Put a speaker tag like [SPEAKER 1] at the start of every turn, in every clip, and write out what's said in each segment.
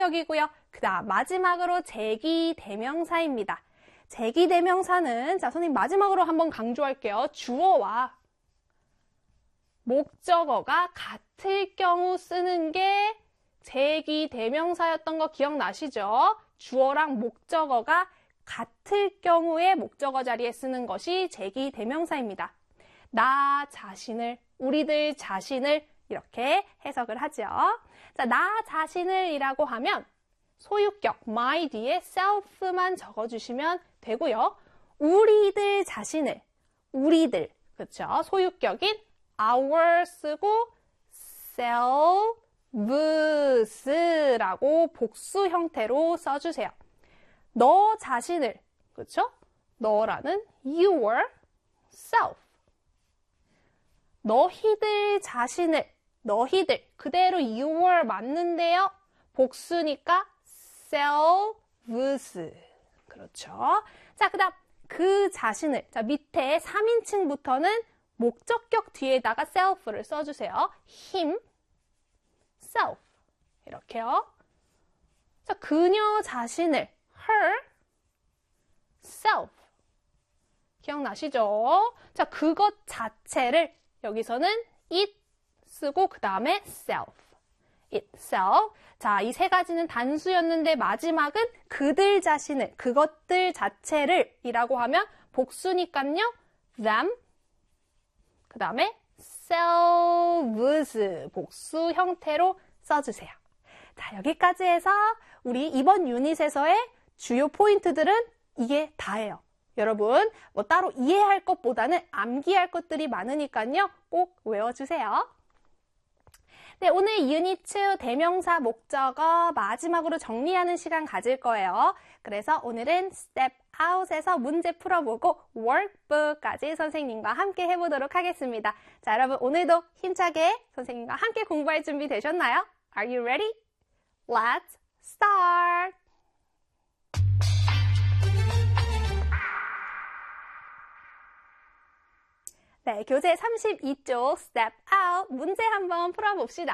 [SPEAKER 1] 소유격이고요. 그 다음 마지막으로 제기대명사입니다. 제기대명사는 자 선생님 마지막으로 한번 강조할게요. 주어와 목적어가 같을 경우 쓰는 게 제기대명사였던 거 기억나시죠? 주어랑 목적어가 같을 경우에 목적어 자리에 쓰는 것이 제기대명사입니다. 나 자신을, 우리들 자신을 이렇게 해석을 하죠. 자, 나 자신을 이라고 하면 소유격 my 뒤에 self만 적어주시면 되고요. 우리들 자신을, 우리들, 그렇죠? 소유격인 our 쓰고 selves라고 복수 형태로 써주세요. 너 자신을, 그렇죠? 너라는 yourself. 너희들 자신을, 너희들 그대로 your 맞는데요. 복수니까 selves. 그렇죠? 자, 그다음 그 자신을. 자, 밑에 3인칭부터는 목적격 뒤에다가 self를 써주세요. him, self. 이렇게요. 자, 그녀 자신을 her, self. 기억나시죠? 자, 그것 자체를 여기서는 it 쓰고 그 다음에 self. itself. 자, 이 세 가지는 단수였는데 마지막은 그들 자신을, 그것들 자체를 이라고 하면 복수니까요. them. 그 다음에 selves. 복수 형태로 써주세요. 자, 여기까지 해서 우리 이번 유닛에서의 주요 포인트들은 이게 다예요. 여러분, 뭐 따로 이해할 것보다는 암기할 것들이 많으니까요. 꼭 외워주세요. 네, 오늘 유닛 2 대명사 목적어 마지막으로 정리하는 시간 가질 거예요. 그래서 오늘은 Step Out에서 문제 풀어보고 Workbook까지 선생님과 함께 해보도록 하겠습니다. 자, 여러분 오늘도 힘차게 선생님과 함께 공부할 준비 되셨나요? Are you ready? Let's start! 네, 교재 32쪽 Step Out 문제 한번 풀어봅시다.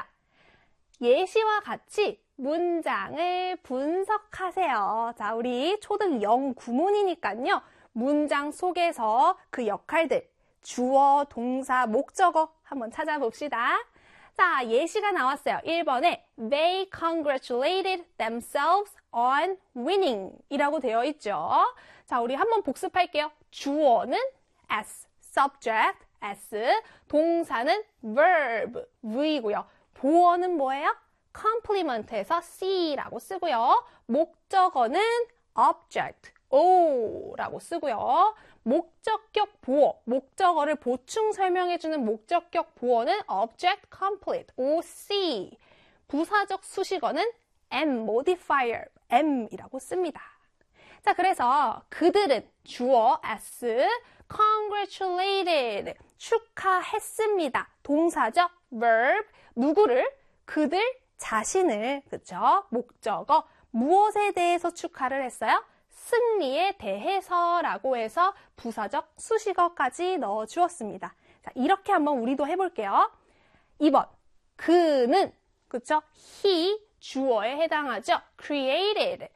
[SPEAKER 1] 예시와 같이 문장을 분석하세요. 자, 우리 초등 0 구문이니까요. 문장 속에서 그 역할들, 주어, 동사, 목적어 한번 찾아봅시다. 자, 예시가 나왔어요. 1번에 They congratulated themselves on winning 이라고 되어 있죠. 자, 우리 한번 복습할게요. 주어는 S, subject, S, 동사는 verb, V이고요. 보어는 뭐예요? compliment에서 C라고 쓰고요. 목적어는 object, O라고 쓰고요. 목적격 보어, 목적어를 보충 설명해주는 목적격 보어는 object complete, OC. 부사적 수식어는 M, modifier, M이라고 씁니다. 자, 그래서 그들은 주어 S, congratulated, 축하했습니다. 동사죠? verb, 누구를? 그들 자신을, 그쵸? 목적어, 무엇에 대해서 축하를 했어요? 승리에 대해서라고 해서 부사적 수식어까지 넣어주었습니다. 자, 이렇게 한번 우리도 해볼게요. 2번, 그는, 그쵸? he, 주어에 해당하죠? created,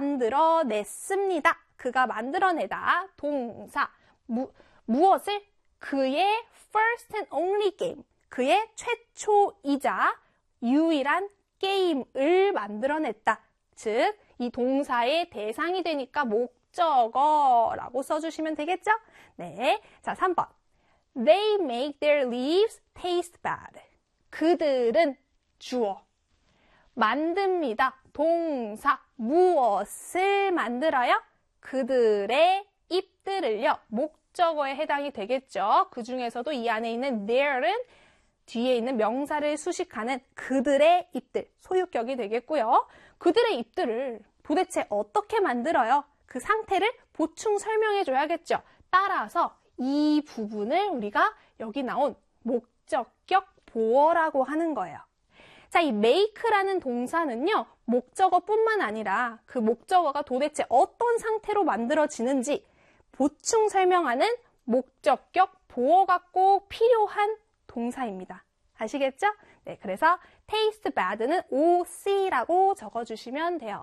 [SPEAKER 1] 만들어냈습니다. 그가 만들어내다, 동사, 무엇을? 그의 first and only game, 그의 최초이자 유일한 게임을 만들어냈다. 즉, 이 동사의 대상이 되니까 목적어라고 써주시면 되겠죠? 네. 자, 3번. They make their leaves taste bad. 그들은 주어. 만듭니다. 동사. 무엇을 만들어요? 그들의 잎들을요. 목적어에 해당이 되겠죠. 그 중에서도 이 안에 있는 their은 뒤에 있는 명사를 수식하는 그들의 잎들, 소유격이 되겠고요. 그들의 잎들을 도대체 어떻게 만들어요? 그 상태를 보충 설명해줘야겠죠. 따라서 이 부분을 우리가 여기 나온 목적격 보어라고 하는 거예요. 자, 이 make라는 동사는요, 목적어뿐만 아니라 그 목적어가 도대체 어떤 상태로 만들어지는지 보충 설명하는 목적격 보어가 꼭 필요한 동사입니다. 아시겠죠? 네, 그래서 taste bad는 OC라고 적어주시면 돼요.